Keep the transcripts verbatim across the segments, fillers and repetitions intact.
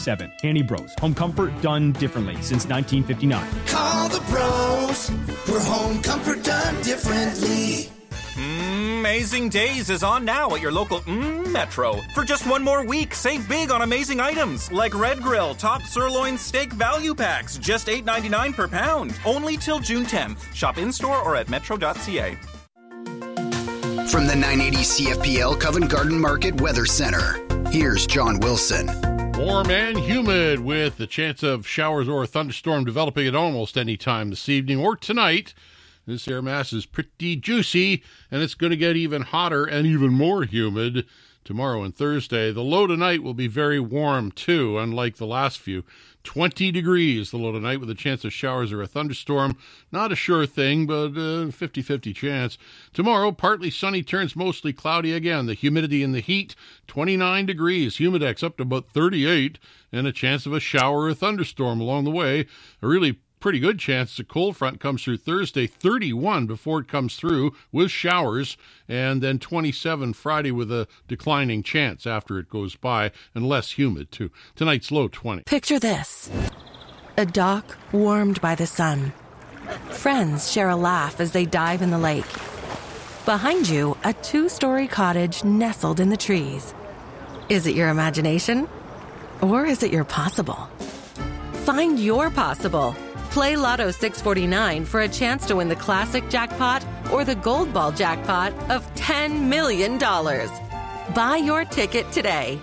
seven. Handy Bros. Home comfort done differently since nineteen fifty-nine. Call the bros for home comfort done differently. Amazing Days is on now at your local mm, Metro. For just one more week, save big on amazing items like Red Grill Top Sirloin Steak Value Packs, just eight ninety-nine per pound. Only till June tenth. Shop in-store or at metro dot c a. From the nine eighty C F P L Covent Garden Market Weather Center, here's John Wilson. Warm and humid with the chance of showers or a thunderstorm developing at almost any time this evening or tonight. This air mass is pretty juicy, and it's going to get even hotter and even more humid tomorrow and Thursday. The low tonight will be very warm, too, unlike the last few. twenty degrees the low tonight with a chance of showers or a thunderstorm. Not a sure thing, but a fifty-fifty chance. Tomorrow, partly sunny turns mostly cloudy again. The humidity and the heat, twenty-nine degrees. Humidex up to about thirty-eight, and a chance of a shower or thunderstorm along the way. A really pretty good chance the cold front comes through Thursday, thirty-one before it comes through with showers, and then twenty-seven Friday with a declining chance after it goes by, and less humid too. Tonight's low twenty. Picture this. A dock warmed by the sun. Friends share a laugh as they dive in the lake. Behind you, a two-story cottage nestled in the trees. Is it your imagination? Or is it your possible? Find your possible. Play Lotto six forty-nine for a chance to win the classic jackpot or the gold ball jackpot of ten million dollars. Buy your ticket today.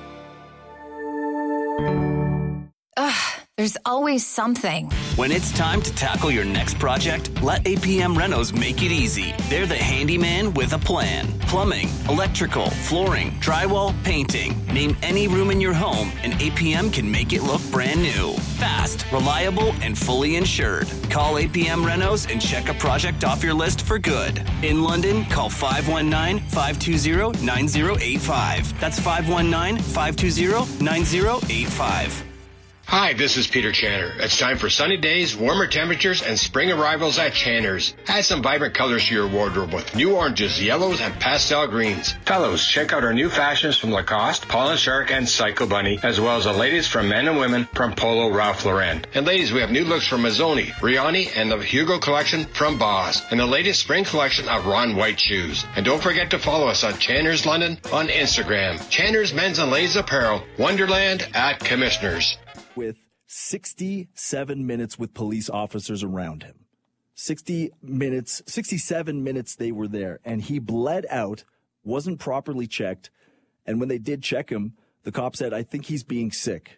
Ugh, there's always something. When it's time to tackle your next project, let A P M Renos make it easy. They're the handyman with a plan. Plumbing, electrical, flooring, drywall, painting. Name any room in your home and A P M can make it look brand new. Fast, reliable, and fully insured. Call A P M Renos and check a project off your list for good. In London, call five one nine, five two zero, nine zero eight five. That's five one nine, five two zero, nine zero eight five. Hi, this is Peter Channer. It's time for sunny days, warmer temperatures, and spring arrivals at Channer's. Add some vibrant colors to your wardrobe with new oranges, yellows, and pastel greens. Fellows, check out our new fashions from Lacoste, Paul and Shark, and Psycho Bunny, as well as the latest from men and women from Polo Ralph Lauren. And ladies, we have new looks from Mazzoni, Riani, and the Hugo collection from Boss, and the latest spring collection of Ron White shoes. And don't forget to follow us on Channer's London on Instagram. Channer's Men's and Ladies Apparel, Wonderland at Commissioners. With sixty-seven minutes with police officers around him. sixty minutes, sixty-seven minutes they were there, and he bled out, wasn't properly checked, and when they did check him, the cop said, I think he's being sick.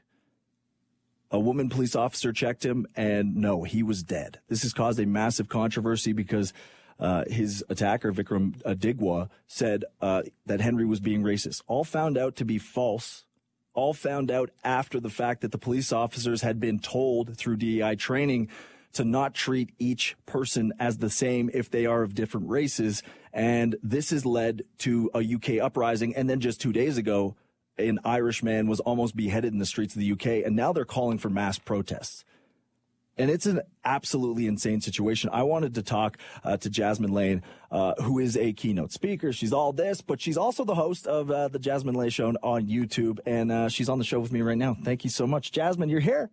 A woman police officer checked him, and no, he was dead. This has caused a massive controversy because uh, his attacker, Vikram uh, Digwa, said uh, that Henry was being racist. All found out to be false. All found out after the fact that the police officers had been told through D E I training to not treat each person as the same if they are of different races. And this has led to a U K uprising. And then just two days ago, an Irish man was almost beheaded in the streets of the U K. And now they're calling for mass protests. And it's an absolutely insane situation. I wanted to talk uh, to Jasmine Lane, uh, who is a keynote speaker. She's all this, but she's also the host of uh, the Jasmine Lane Show on YouTube. And uh, she's on the show with me right now. Thank you so much. Jasmine, you're here.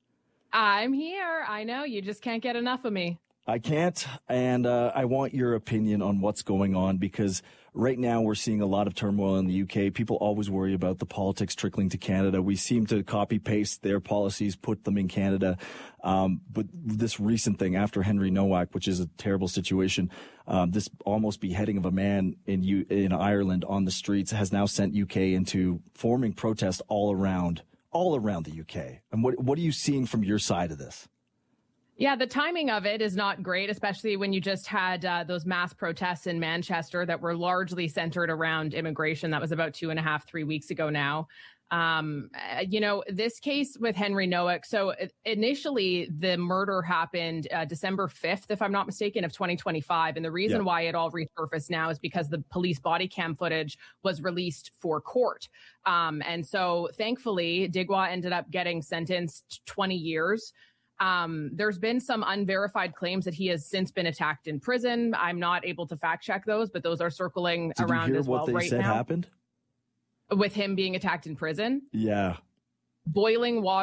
I'm here. I know. You just can't get enough of me. I can't. And uh, I want your opinion on what's going on, because right now we're seeing a lot of turmoil in the U K. People always worry about the politics trickling to Canada. We seem to copy paste their policies, put them in Canada. Um, but this recent thing after Henry Nowak, which is a terrible situation, um, this almost beheading of a man in U- in Ireland on the streets has now sent U K into forming protests all around, all around the U K. And what what are you seeing from your side of this? Yeah, the timing of it is not great, especially when you just had uh, those mass protests in Manchester that were largely centered around immigration. That was about two and a half, three weeks ago now. Um, you know, this case with Henry Nowak. So initially, the murder happened uh, December fifth, if I'm not mistaken, of twenty twenty-five. And the reason yeah. why it all resurfaced now is because the police body cam footage was released for court. Um, and so thankfully, Digwa ended up getting sentenced twenty years. Um, there's been some unverified claims that he has since been attacked in prison. I'm not able to fact check those, but those are circling Did around you hear as well what they right said now. Happened? With him being attacked in prison? Yeah. Boiling water.